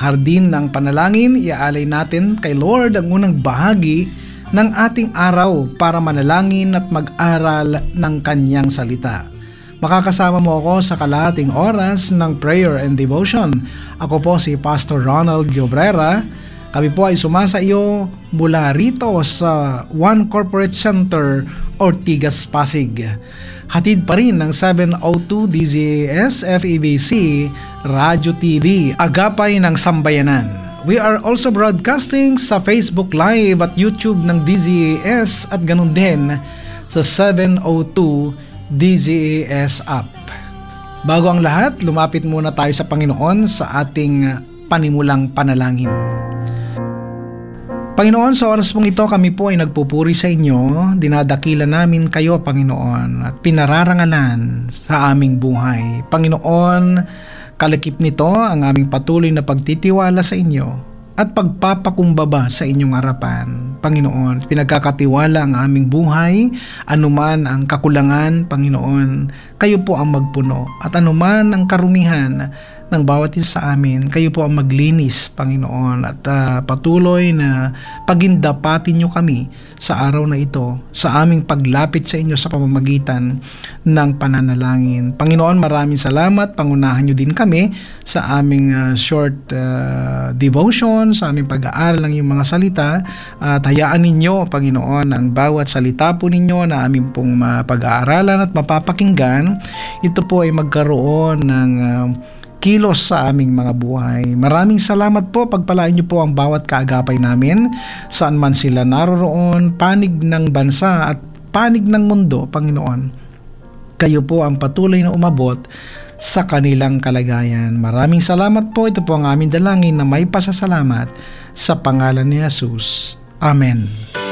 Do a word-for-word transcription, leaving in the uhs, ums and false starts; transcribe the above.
hardin ng panalangin, iaalay natin kay Lord ang unang bahagi ng ating araw para manalangin at mag-aral ng kanyang salita. Makakasama mo ako sa kalahating oras ng prayer and devotion. Ako po si Pastor Ronald Giobrera. Kami po ay sumasa iyo mula rito sa One Corporate Center, Ortigas, Pasig. Hatid pa rin ng seven oh two D Z A S F E B C Radio T V, Agapay ng Sambayanan. We are also broadcasting sa Facebook Live at YouTube ng D Z A S at ganun din sa seven oh two D Z A S app. Bago ang lahat, lumapit muna tayo sa Panginoon sa ating panimulang panalangin. Panginoon, sa oras pong ito kami po ay nagpupuri sa inyo, dinadakila namin kayo, Panginoon, at pinararangalan sa aming buhay. Panginoon, kalakip nito ang aming patuloy na pagtitiwala sa inyo at pagpapakumbaba sa inyong harapan. Panginoon, pinagkakatiwala ang aming buhay, anuman ang kakulangan, Panginoon, kayo po ang magpuno, at anuman ang karumihan ng bawat isa sa amin, kayo po ang maglinis, Panginoon, at uh, patuloy na pagindapatin nyo kami sa araw na ito, sa aming paglapit sa inyo sa pamamagitan ng pananalangin. Panginoon, maraming salamat, pangunahan nyo din kami sa aming uh, short uh, devotion, sa aming pag-aaral ng iyong mga salita, at hayaan ninyo, Panginoon, ang bawat salita po ninyo na aming pong mapag-aaralan at mapapakinggan, ito po ay magkaroon ng uh, kilos sa aming mga buhay. Maraming salamat po, pagpalain niyo po ang bawat kaagapay namin, saan man sila naroroon, panig ng bansa at panig ng mundo, Panginoon. Kayo po ang patuloy na umabot sa kanilang kalagayan. Maraming salamat po, ito po ang aming dalangin na may pasasalamat sa pangalan ni Jesus. Amen.